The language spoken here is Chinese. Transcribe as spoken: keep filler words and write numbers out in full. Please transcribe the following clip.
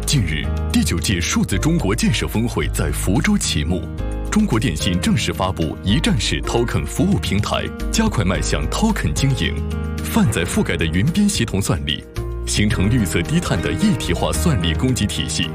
近日，第九届数字中国建设峰会在福州启幕。中国电信正式发布一站式 token 服务平台，加快迈向 token 经营，泛载覆盖的云边协同算力，形成绿色低碳的一体化算力供给体系。